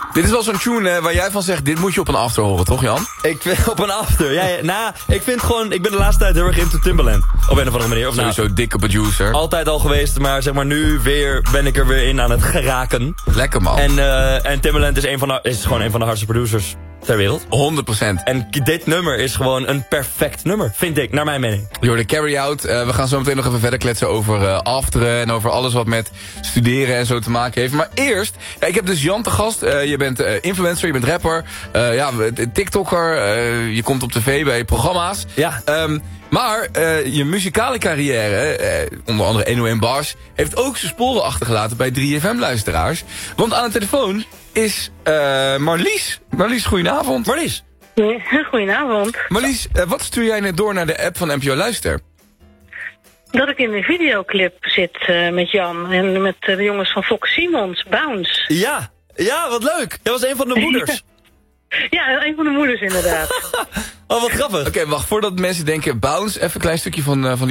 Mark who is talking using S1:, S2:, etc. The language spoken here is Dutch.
S1: Dit is wel zo'n tune waar jij van zegt, dit moet je op een after horen, toch Jan?
S2: Ik vind op een after. Ik vind gewoon, ik ben de laatste tijd heel erg into Timbaland. Op een of andere manier. Of
S1: sowieso dikke producer.
S2: Altijd al geweest, maar zeg maar nu ben ik er weer in aan het geraken.
S1: Lekker man.
S2: En Timbaland is gewoon een van de hardste producers ter wereld.
S1: 100%.
S2: En dit nummer is gewoon een perfect nummer, vind ik, naar mijn mening.
S1: De Carry Out. We gaan zo meteen nog even verder kletsen over afteren en over alles wat met studeren en zo te maken heeft. Maar eerst, ik heb dus Jan te gast. Je bent influencer, je bent rapper, TikToker, je komt op tv bij programma's.
S2: Ja.
S1: Maar je muzikale carrière, onder andere 101 Bars, heeft ook zijn sporen achtergelaten bij 3FM-luisteraars. Want aan de telefoon is Marlies. Marlies, goedenavond.
S2: Marlies.
S3: Goedenavond.
S1: Marlies, wat stuur jij net door naar de app van NPO Luister?
S3: Dat ik in een videoclip zit met Jan en met de jongens van Fox Simons, Bounce.
S2: Ja, wat leuk. Dat was een van de moeders.
S3: Ja, een van de moeders inderdaad.
S2: Oh, wat grappig.
S1: Oké, wacht, voordat mensen denken Bounce, even een klein stukje van die